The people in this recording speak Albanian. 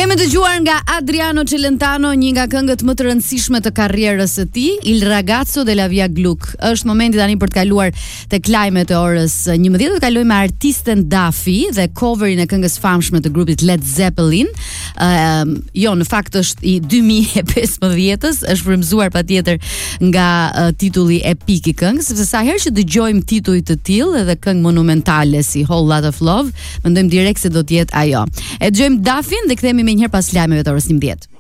Kemi dëgjuar nga Adriano Celentano një nga këngët më të rëndësishme të karrierës së tij, Il ragazzo della via Gluck. Është momenti tani për të kaluar tek lajmet e orës 11. Do të kalojmë me artisten Dafi dhe coverin e këngës famshme të grupit Led Zeppelin. Jo, në fakt është i 2015-s, është frymëzuar patjetër nga titulli epik i këngës, sepse sa herë që dëgjojmë titull të tillë edhe këngë monumentale si Whole Lot of Love, mendojmë direkt se do të jetë ajo. E dëgjojmë Dafin dhe kthehemi më njëherë pas lajmeve të orës 11.